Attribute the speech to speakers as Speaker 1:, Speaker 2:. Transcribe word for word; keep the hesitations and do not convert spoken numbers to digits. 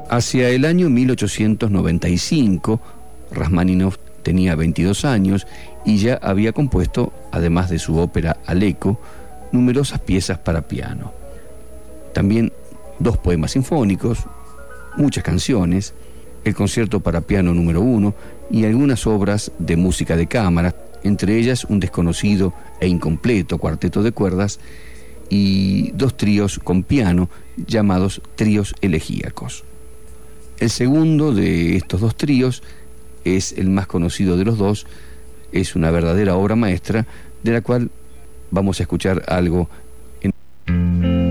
Speaker 1: Hacia el año mil ochocientos noventa y cinco, Rajmáninov tenía veintidós años y ya había compuesto, además de su ópera Aleko, numerosas piezas para piano. También dos poemas sinfónicos, muchas canciones, el concierto para piano número uno y algunas obras de música de cámara, entre ellas un desconocido e incompleto cuarteto de cuerdas y dos tríos con piano llamados tríos elegíacos. El segundo de estos dos tríos es el más conocido de los dos, es una verdadera obra maestra de la cual vamos a escuchar algo